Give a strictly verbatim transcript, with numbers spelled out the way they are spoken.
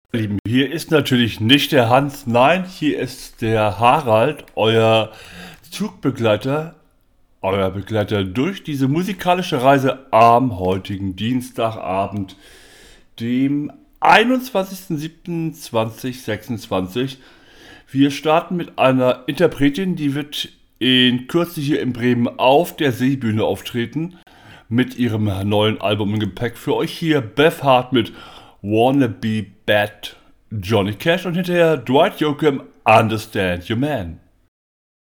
Lieben, hier ist natürlich nicht der Hans, nein, hier ist der Harald, euer Zugbegleiter, euer Begleiter durch diese musikalische Reise am heutigen Dienstagabend, dem einundzwanzigsten siebten zweitausendsechsundzwanzig. Wir starten mit einer Interpretin, die wird in Kürze hier in Bremen auf der Seebühne auftreten, mit ihrem neuen Album im Gepäck. Für euch hier Beth Hart mit Wanna Be Bad Johnny Cash und hinterher Dwight Yoakam, Understand Your Man.